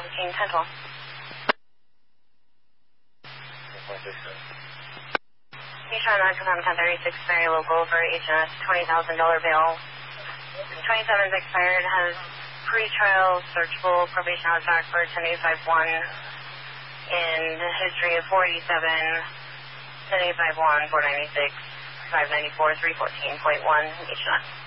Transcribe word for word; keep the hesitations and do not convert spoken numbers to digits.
Alpha King ten twelve. Eastern nine confirm ten thirty-six, very local for H M S twenty thousand dollars bail. twenty-seven is expired, has pre-trial searchable probation out back for ten eight five one and history of four eighty-seven, ten eight five one, four ninety-six, five ninety-four, three fourteen point one, H M S.